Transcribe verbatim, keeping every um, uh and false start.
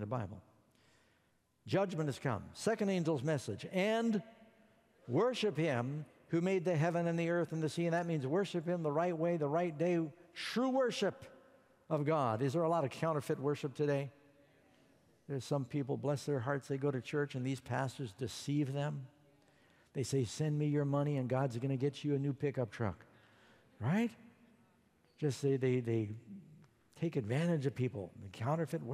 Bible. Judgment has come. Second angel's message. And worship him who made the heaven and the earth and the sea. And that means worship him the right way, the right day. True worship of God. Is there a lot of counterfeit worship today? There's some people, bless their hearts, they go to church and these pastors deceive them. They say, send me your money and God's going to get you a new pickup truck. Right? Just say they, they take advantage of people. The counterfeit